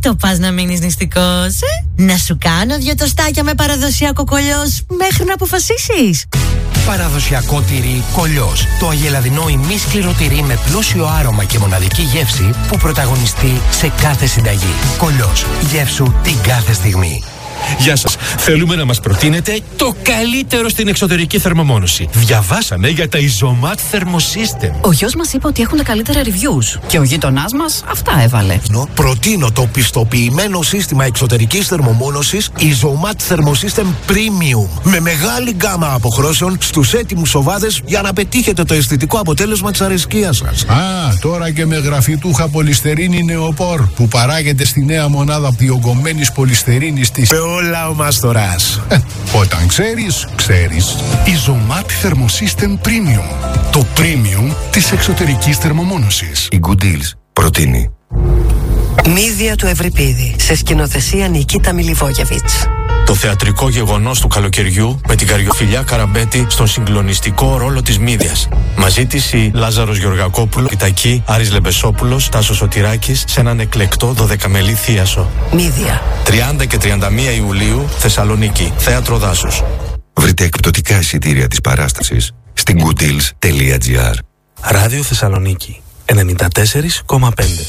το πας να μείνεις νηστικός, Να σου κάνω 2 τοστάκια με παραδοσιακό κολλιός μέχρι να αποφασίσεις. Παραδοσιακό τυρί Κολλιός. Το αγελαδινό ημίσκληρο τυρί με πλούσιο άρωμα και μοναδική γεύση που πρωταγωνιστεί σε κάθε συνταγή. Κολλιός. Γεύσου την κάθε στιγμή. Γεια σας. Θέλουμε να μας προτείνετε το καλύτερο στην εξωτερική θερμομόνωση. Διαβάσαμε για τα Isomat Thermosystem. Ο γιος μας είπε ότι έχουν τα καλύτερα reviews και ο γείτονάς μας αυτά έβαλε. Προτείνω το πιστοποιημένο σύστημα εξωτερικής θερμομόνωσης Isomat Thermosystem Premium με μεγάλη γκάμα αποχρώσεων στους έτοιμους σοβάδες για να πετύχετε το αισθητικό αποτέλεσμα της αρεσκίας σας. Τώρα και με γραφιτούχα πολυστερίνη νεοπόρ που παράγεται στη νέα μονάδα διογκωμένης πολυστερίνης της. Όλα ο Μάστορας. Όταν ξέρεις, ξέρεις. Isomat Thermosystem Premium. Το premium της εξωτερικής θερμομόνωσης. Η Good Deals προτείνει Μύδια του Ευρυπίδη, σε σκηνοθεσία Νικίτα Μιλιβόγεβιτς. Το θεατρικό γεγονός του καλοκαιριού με την Καριοφιλιά Καραμπέτη στον συγκλονιστικό ρόλο της Μύδιας. Μαζί της η Λάζαρος Γεωργακόπουλο, η Τακή, Άρης Λεμπεσόπουλος, Τάσος Σωτηράκης σε έναν εκλεκτό 12μελή θίασο. Μύδια. 30 και 31 Ιουλίου, Θεσσαλονίκη, Θέατρο Δάσος. Βρείτε εκπτωτικά εισιτήρια της παράστασης στην gooddeals.gr. Ράδιο Θεσσαλονίκη 94,5.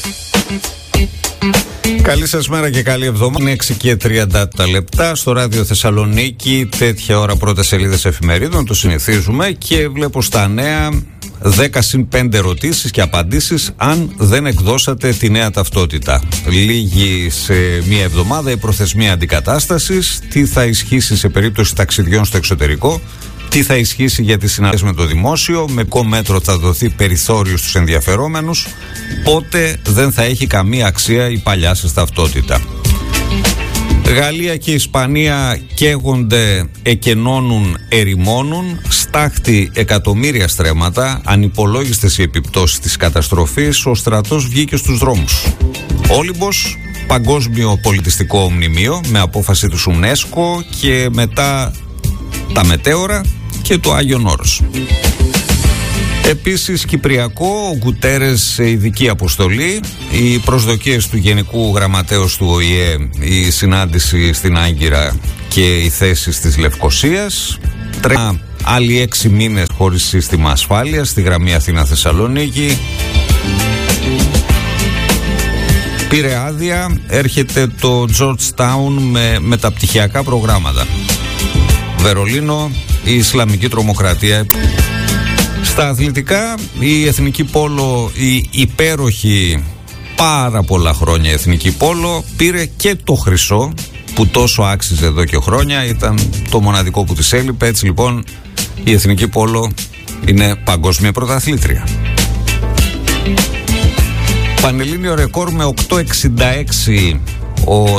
Καλή σας μέρα και καλή εβδομάδα. Είναι 6 και 30 λεπτά στο Ράδιο Θεσσαλονίκη. Τέτοια ώρα πρώτες σελίδες εφημερίδων, το συνηθίζουμε και βλέπω στα νέα 10+5 ερωτήσεις και απαντήσεις αν δεν εκδώσατε τη νέα ταυτότητα. Λίγη σε μία εβδομάδα η προθεσμία αντικατάστασης. Τι θα ισχύσει σε περίπτωση ταξιδιών στο εξωτερικό. Τι θα ισχύσει για τις συναλλαγές με το δημόσιο, με ποιο μέτρο θα δοθεί περιθώριο στους ενδιαφερόμενους, πότε δεν θα έχει καμία αξία η παλιά σας ταυτότητα. Γαλλία και Ισπανία καίγονται, εκενώνουν, ερημώνουν, στάχτη εκατομμύρια στρέμματα, ανυπολόγιστες οι επιπτώσεις της καταστροφής, ο στρατός βγήκε στους δρόμους. Όλυμπος, παγκόσμιο πολιτιστικό μνημείο με απόφαση του UNESCO και μετά τα μετέωρα και το Άγιον Όρος. Επίσης Κυπριακό, ο Γκουτέρες σε ειδική αποστολή, οι προσδοκίες του Γενικού Γραμματέως του ΟΗΕ, η συνάντηση στην Άγκυρα και οι θέσεις της Λευκωσίας. Άλλοι 6 μήνες χωρίς σύστημα ασφάλειας στη γραμμή Αθήνα-Θεσσαλονίκη. Πήρε άδεια, έρχεται το Georgetown με μεταπτυχιακά προγράμματα. Βερολίνο, η Ισλαμική τρομοκρατία. Στα αθλητικά, η Εθνική Πόλο, η υπέροχη πάρα πολλά χρόνια Εθνική Πόλο, πήρε και το χρυσό που τόσο άξιζε εδώ και χρόνια, ήταν το μοναδικό που της έλειπε. Έτσι λοιπόν η Εθνική Πόλο είναι παγκόσμια πρωταθλήτρια. Πανελλήνιο ρεκόρ με 8,66 ο